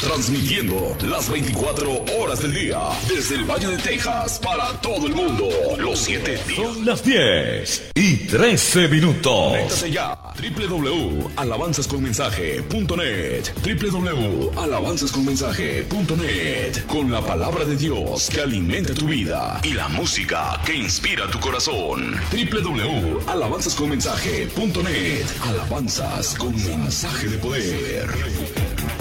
Transmitiendo las 24 horas del día desde el Valle de Texas para todo el mundo. Los 7 días. Son las 10:13. Conéctate ya. www.alabanzasconmensaje.net www.alabanzasconmensaje.net Con la palabra de Dios que alimenta tu vida y la música que inspira tu corazón. www.alabanzasconmensaje.net Alabanzas con mensaje de poder.